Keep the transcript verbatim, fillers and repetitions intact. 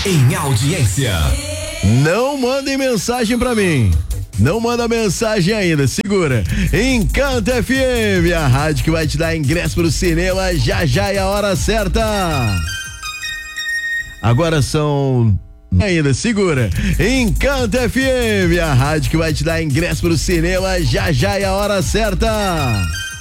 em audiência. Não mandem mensagem pra mim. Não manda mensagem ainda, segura. Encanto F M, a rádio que vai te dar ingresso pro cinema já já é a hora certa. Agora são... Ainda, segura. Encanto F M, a rádio que vai te dar ingresso pro cinema já já é a hora certa.